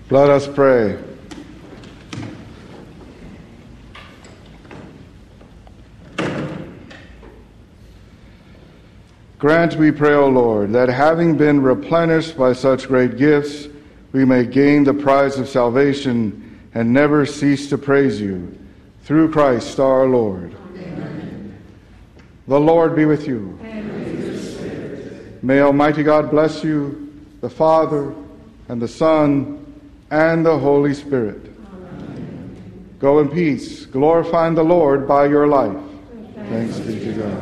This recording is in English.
Let us pray. Grant, we pray, O Lord, that having been replenished by such great gifts, we may gain the prize of salvation and never cease to praise you. Through Christ our Lord. Amen. The Lord be with you. And with your spirit. May Almighty God bless you, the Father, and the Son, and the Holy Spirit. Amen. Go in peace, glorifying the Lord by your life. Thanks be to God.